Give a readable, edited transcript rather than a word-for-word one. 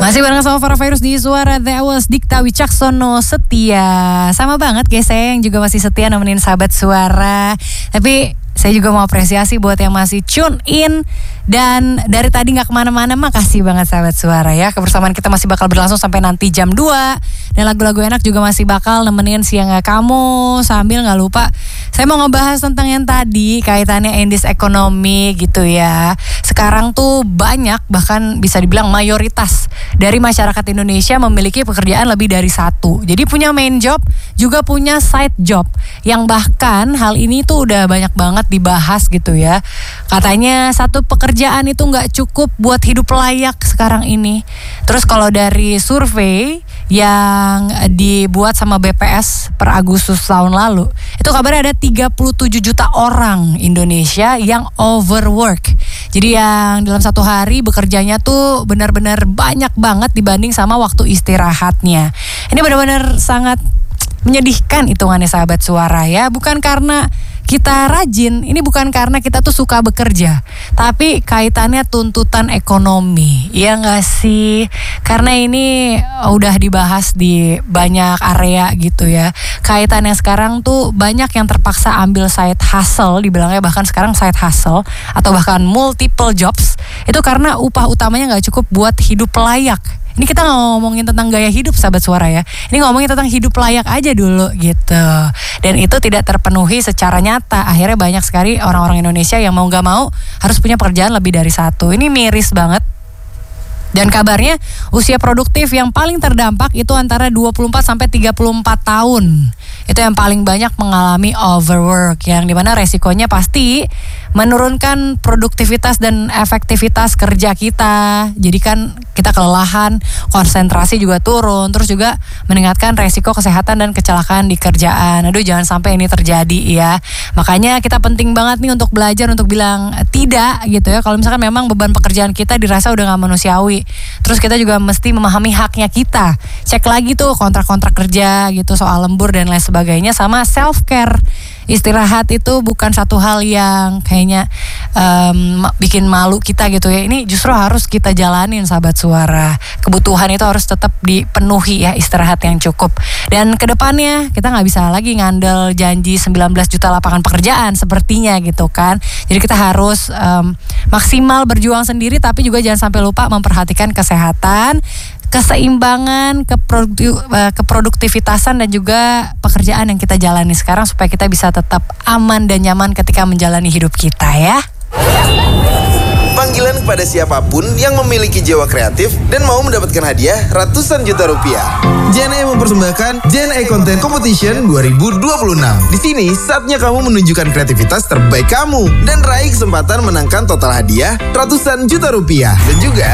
Masih bareng sama Farah Virus di Suara The Awas, Dikta Wicaksono setia. Sama banget geseng, juga masih setia nemenin sahabat suara. Tapi saya juga mau apresiasi buat yang masih tune in. Dan dari tadi gak kemana-mana, makasih banget sahabat suara ya. Kebersamaan kita masih bakal berlangsung sampai nanti jam 2. Dan lagu-lagu enak juga masih bakal nemenin siang kamu. Sambil gak lupa, saya mau ngebahas tentang yang tadi, kaitannya indeks ekonomi gitu ya. Sekarang tuh banyak, bahkan bisa dibilang mayoritas dari masyarakat Indonesia memiliki pekerjaan lebih dari satu. Jadi punya main job, juga punya side job. Yang bahkan hal ini tuh udah banyak banget dibahas gitu ya. Katanya satu pekerjaan itu gak cukup buat hidup layak sekarang ini. Terus kalau dari survei yang dibuat sama BPS per Agustus tahun lalu, itu kabarnya ada 37 juta orang Indonesia yang overwork. Jadi yang dalam satu hari bekerjanya tuh benar-benar banyak banget dibanding sama waktu istirahatnya. Ini benar-benar sangat menyedihkan hitungannya sahabat suara ya. Bukan karena kita rajin, ini bukan karena kita tuh suka bekerja, tapi kaitannya tuntutan ekonomi, iya gak sih? Karena ini udah dibahas di banyak area gitu ya. Kaitannya sekarang tuh banyak yang terpaksa ambil side hustle, dibilangnya bahkan sekarang side hustle, atau bahkan multiple jobs, itu karena upah utamanya gak cukup buat hidup layak. Ini kita gak ngomongin tentang gaya hidup sahabat suara ya. Ini ngomongin tentang hidup layak aja dulu gitu. Dan itu tidak terpenuhi secara nyata. Akhirnya banyak sekali orang-orang Indonesia yang mau gak mau harus punya pekerjaan lebih dari satu. Ini miris banget. Dan kabarnya usia produktif yang paling terdampak itu antara 24 sampai 34 tahun. Itu yang paling banyak mengalami overwork, yang dimana resikonya pasti menurunkan produktivitas dan efektivitas kerja kita. Jadi kan kita kelelahan, konsentrasi juga turun, terus juga meningkatkan resiko kesehatan dan kecelakaan di kerjaan. Aduh, jangan sampai ini terjadi ya. Makanya kita penting banget nih untuk belajar untuk bilang tidak gitu ya. Kalau misalkan memang beban pekerjaan kita dirasa udah gak manusiawi. Terus kita juga mesti memahami haknya kita. Cek lagi tuh kontrak-kontrak kerja gitu, soal lembur dan lain sebagainya. Sama self-care. Istirahat itu bukan satu hal yang kayaknya bikin malu kita gitu ya. Ini justru harus kita jalanin sahabat suara. Kebutuhan itu harus tetap dipenuhi ya, istirahat yang cukup. Dan kedepannya kita gak bisa lagi ngandel janji 19 juta lapangan pekerjaan sepertinya gitu kan. Jadi kita harus maksimal berjuang sendiri, tapi juga jangan sampai lupa memperhatikan kesehatan, keseimbangan, keproduktivitasan dan juga pekerjaan yang kita jalani sekarang supaya kita bisa tetap aman dan nyaman ketika menjalani hidup kita ya. Panggilan kepada siapapun yang memiliki jiwa kreatif dan mau mendapatkan hadiah ratusan juta rupiah. JNE mempersembahkan JNE Content Competition 2026. Di sini saatnya kamu menunjukkan kreativitas terbaik kamu dan raih kesempatan menangkan total hadiah ratusan juta rupiah. Dan juga